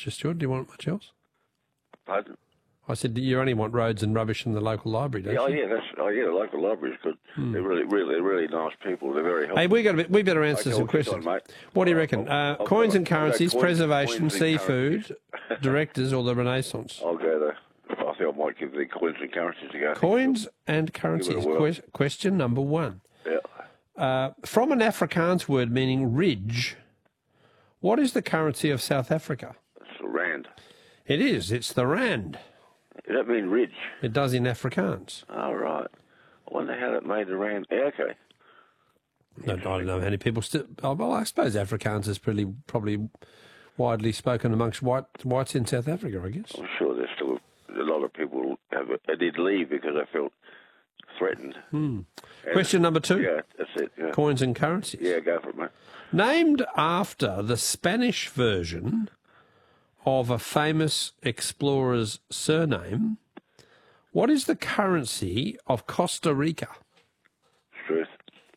literature, Stuart. Do you want much else? Pardon? I said you only want roads and rubbish in the local library, don't you? The local library's good. They're really nice people. They're very helpful. Hey, we better answer some questions. Mate. What do you reckon? Coins and currencies, coins preservation, and seafood, directors, or the Renaissance? I'll go there. I think I might give the coins and currencies a go. Coins and currencies. Question number 1. Yeah. From an Afrikaans word meaning ridge, what is the currency of South Africa? It's the rand. It is. It's the rand. Does that mean ridge? It does in Afrikaans. Oh, right. I wonder how that made the rand. Yeah, okay. I don't know how many people still... Well, I suppose Afrikaans is probably widely spoken amongst whites in South Africa, I guess. I'm sure there's still a lot of people did leave because they felt threatened. Question number 2. Yeah, that's it. Yeah. Coins and currencies. Yeah, go for it, mate. Named after the Spanish version of a famous explorer's surname, what is the currency of Costa Rica? Truth.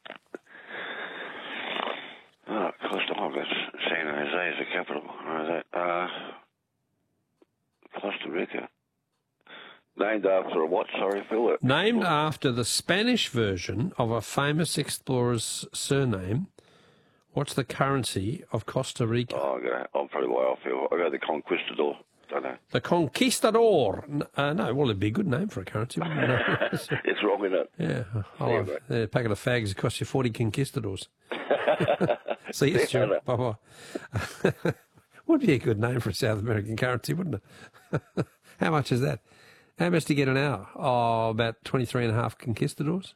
Oh, that's San Jose is the capital. Costa Rica. Named after a what? Sorry, Phil. Named after the Spanish version of a famous explorer's surname, what's the currency of Costa Rica? I'm probably way off here. I'll go the Conquistador. Don't know. The Conquistador. No, well, it'd be a good name for a currency, wouldn't it? It's wrong, isn't it? Yeah. A packet of fags cost you 40 conquistadors. See you, Stuart. Bye-bye. Would be a good name for a South American currency, wouldn't it? How much is that? How much do you get an hour? Oh, about 23.5 conquistadors.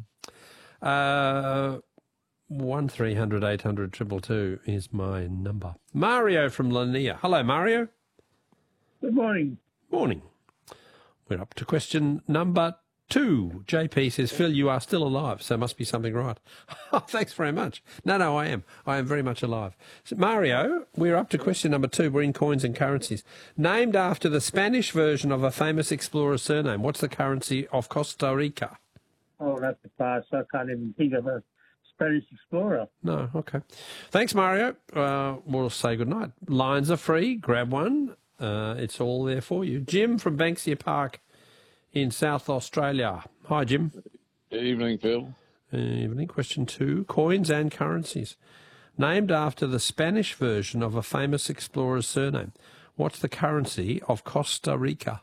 1300 800 222 is my number. Mario from Lanier. Hello, Mario. Good morning. Morning. We're up to question number 2. JP says, Phil, you are still alive, so must be something right. Oh, thanks very much. No, I am. I am very much alive. So, Mario, we're up to question number 2. We're in coins and currencies. Named after the Spanish version of a famous explorer's surname, what's the currency of Costa Rica? Oh, that's a pass. I can't even think of a Spanish explorer. No, okay. Thanks, Mario. We'll say goodnight. Lines are free. Grab one. It's all there for you. Jim from Banksia Park in South Australia. Hi, Jim. Evening, Phil. Evening. Question 2. Coins and currencies. Named after the Spanish version of a famous explorer's surname. What's the currency of Costa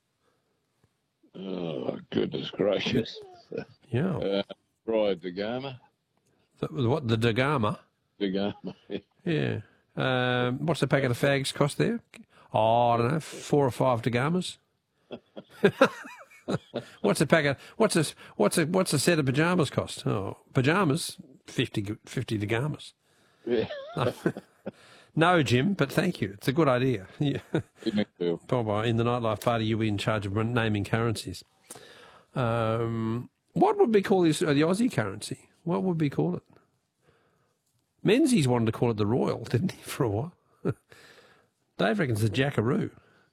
Oh, goodness gracious. Yeah. Fried da Gama. What, the Da Gama? Da Gama. Yeah. What's a packet of fags cost there? Oh, I don't know, 4 or 5 Da Gamas. What's a packet? What's a set of pajamas cost? Oh, pajamas, 50 Da Gamas. Yeah. No, Jim, but thank you. It's a good idea. Yeah. Evening, Phil. Bye-bye. In the nightlife party, you'll be in charge of naming currencies. What would we call this, the Aussie currency? What would we call it? Menzies wanted to call it the Royal, didn't he, for a while? Dave reckons the Jackaroo.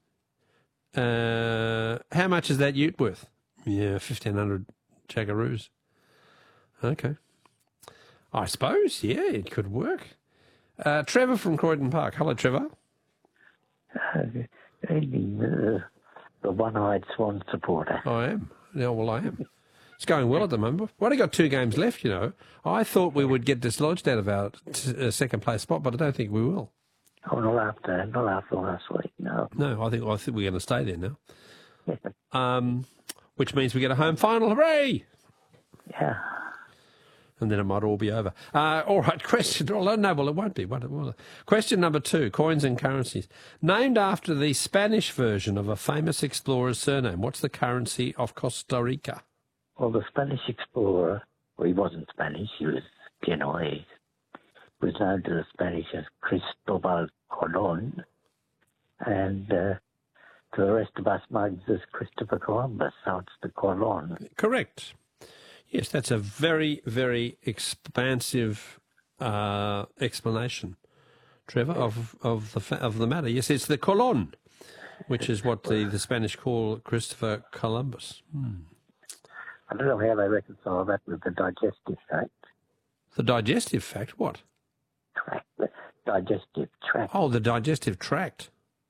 How much is that ute worth? Yeah, 1,500 Jackaroos. Okay. I suppose, yeah, it could work. Trevor from Croydon Park. Hello, Trevor. Good evening, the one-eyed Swan supporter. I am. Yeah, well, I am. It's going well at the moment. We've only got 2 games left, you know. I thought we would get dislodged out of our second-place spot, but I don't think we will. Oh, not after last week, no. No, I think we're going to stay there now. Which means we get a home final. Hooray! Yeah. And then it might all be over. All right, question. No, well, it won't be. Question number 2, coins and currencies. Named after the Spanish version of a famous explorer's surname, what's the currency of Costa Rica? Well, the Spanish explorer, well, he wasn't Spanish, he was Genoese, was known to the Spanish as Cristobal Colon, and to the rest of us mugs as Christopher Columbus, so it's the Colon. Correct. Yes, that's a very, very expansive explanation, Trevor, of the matter. Yes, it's the Colon, which is what the Spanish call Christopher Columbus. I don't know how they reconcile that with the digestive fact. The digestive fact? What? Tract. The digestive tract. Oh, the digestive tract.